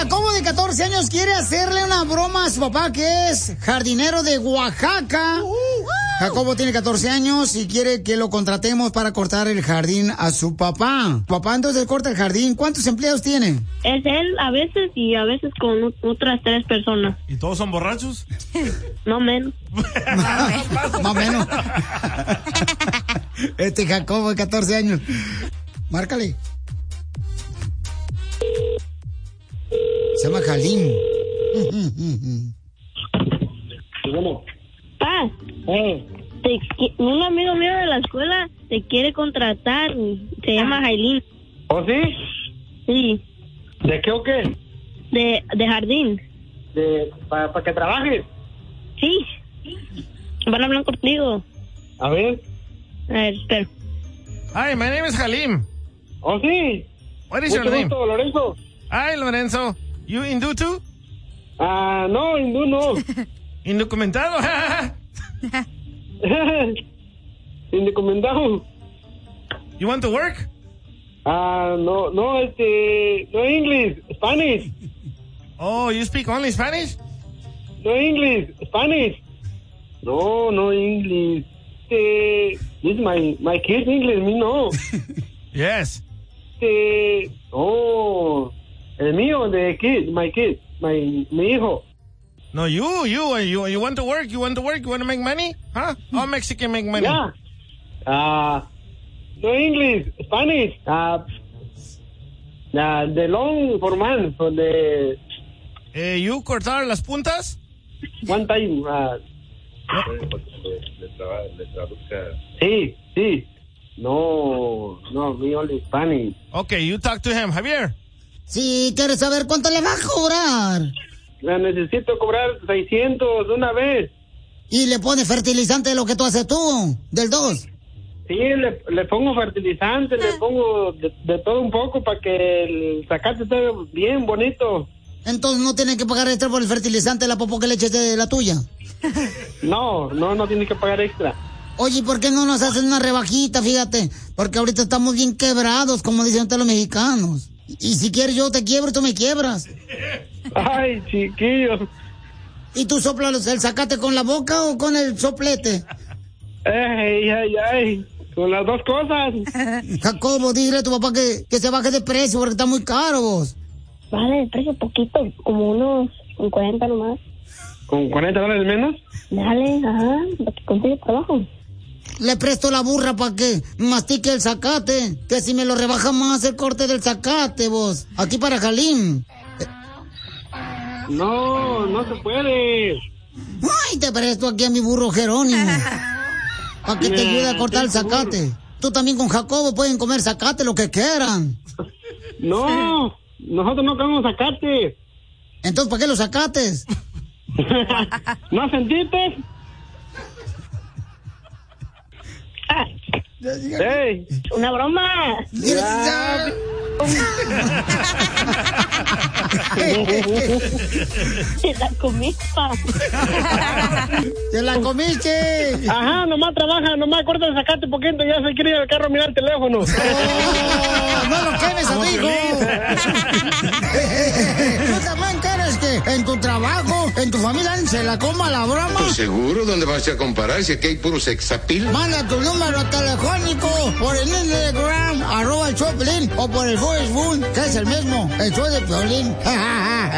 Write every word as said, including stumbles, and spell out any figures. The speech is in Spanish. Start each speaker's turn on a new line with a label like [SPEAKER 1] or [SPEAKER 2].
[SPEAKER 1] Jacobo, de catorce años, quiere hacerle una broma a su papá, que es jardinero de Oaxaca. Uh, uh. Jacobo tiene catorce años y quiere que lo contratemos para cortar el jardín a su papá. Papá, entonces corta el jardín. ¿Cuántos empleados tiene?
[SPEAKER 2] Es él a veces y a veces con otras tres personas.
[SPEAKER 3] ¿Y todos son borrachos?
[SPEAKER 2] No menos.
[SPEAKER 1] Más o menos. Este Jacobo de catorce años. Márcale. Se llama Jalim.
[SPEAKER 2] Pa,
[SPEAKER 4] eh.
[SPEAKER 2] te, un amigo mío de la escuela te quiere contratar. Se llama Jailín.
[SPEAKER 4] ¿Oh, sí?
[SPEAKER 2] Sí.
[SPEAKER 4] ¿De qué o qué?
[SPEAKER 2] De, de jardín.
[SPEAKER 4] De ¿Para pa que trabajes?
[SPEAKER 2] Sí. Van a hablar contigo.
[SPEAKER 4] A ver.
[SPEAKER 2] A ver, espera.
[SPEAKER 3] Hi, my name is Halim.
[SPEAKER 4] ¿Oh, sí?
[SPEAKER 3] What is
[SPEAKER 4] Mucho
[SPEAKER 3] your name?
[SPEAKER 4] gusto, Lorenzo.
[SPEAKER 3] Hi, Lorenzo. You Hindu too?
[SPEAKER 4] Ah, uh, no, hindú no.
[SPEAKER 3] ¿Indocumentado?
[SPEAKER 4] Indocumentado.
[SPEAKER 3] You want to work?
[SPEAKER 4] Ah, uh, no, no, este, no English, Spanish.
[SPEAKER 3] Oh, you speak only Spanish?
[SPEAKER 4] No English, Spanish. No, no English. Este, this is my, my kid English, me no.
[SPEAKER 3] Yes.
[SPEAKER 4] Este, oh, el mío, de kid, my kid, my, mi hijo.
[SPEAKER 3] No, you, you, you, you want to work, you want to work, you want to make money? Huh? All Mexican make money.
[SPEAKER 4] Yeah. Ah, uh, no English, Spanish. Ah, uh, uh, the long for man, for the...
[SPEAKER 3] Eh, you cortar las puntas?
[SPEAKER 4] One time, uh...
[SPEAKER 5] Le traduzca.
[SPEAKER 4] Sí, sí. No, no, me only Spanish.
[SPEAKER 3] Okay, you talk to him. Javier.
[SPEAKER 1] Sí, ¿quieres saber cuánto le va a cobrar?
[SPEAKER 4] La necesito cobrar seiscientos de una vez.
[SPEAKER 1] Y le pone fertilizante de lo que tú haces tú, del dos.
[SPEAKER 4] Sí, le, le pongo fertilizante, le pongo de, de todo un poco para que el zacate esté bien bonito.
[SPEAKER 1] Entonces no tiene que pagar extra por el fertilizante de la popó que le eches de la tuya.
[SPEAKER 4] No, no, no tiene que pagar extra.
[SPEAKER 1] Oye, ¿por qué no nos hacen una rebajita? Fíjate, porque ahorita estamos bien quebrados, como dicen ustedes los mexicanos. Y si quieres yo te quiebro y tú me quiebras.
[SPEAKER 4] Ay, chiquillo.
[SPEAKER 1] ¿Y tú soplas el zacate con la boca o con el soplete?
[SPEAKER 4] Ay, ay, ay. Con las dos cosas.
[SPEAKER 1] Jacobo, dile a tu papá que, que se baje de precio porque está muy caro vos.
[SPEAKER 2] Vale, de precio poquito, como unos cuarenta nomás.
[SPEAKER 4] ¿Con cuarenta dólares menos?
[SPEAKER 2] Dale, ajá, para que consiga trabajo.
[SPEAKER 1] Le presto la burra para que mastique el zacate, que si me lo rebaja más el corte del zacate, vos. Aquí para Jalim.
[SPEAKER 4] No, no se puede.
[SPEAKER 1] Ay, te presto aquí a mi burro Jerónimo, para que te ayude a cortar el zacate. Tú también con Jacobo pueden comer zacate, lo que quieran.
[SPEAKER 4] No, nosotros no comemos zacate.
[SPEAKER 1] Entonces, ¿para qué los zacates?
[SPEAKER 4] ¿No sentiste?
[SPEAKER 2] Ah,
[SPEAKER 4] hey.
[SPEAKER 2] Una broma.
[SPEAKER 4] Ya.
[SPEAKER 2] Te la comiste.
[SPEAKER 1] ¡Te la comiste!
[SPEAKER 4] Ajá, nomás trabaja, nomás corta el zacate poquito, ya se quiere ir al carro a mirar el teléfono.
[SPEAKER 1] ¡Oh, no lo quemes, amigo! ¿Tú también quieres que en tu trabajo, en tu familia, se la coma la broma?
[SPEAKER 6] Pues seguro, ¿dónde vas a comparar si aquí hay puro sexapil?
[SPEAKER 1] Manda tu número telefónico por el Instagram, arroba el show de Piolín, o por el Facebook, que es el mismo, el show de Piolín.